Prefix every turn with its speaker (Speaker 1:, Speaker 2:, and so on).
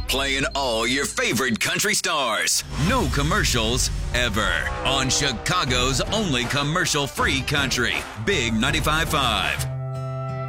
Speaker 1: playing all your favorite country stars. No commercials ever on Chicago's only commercial-free country. Big 95.5.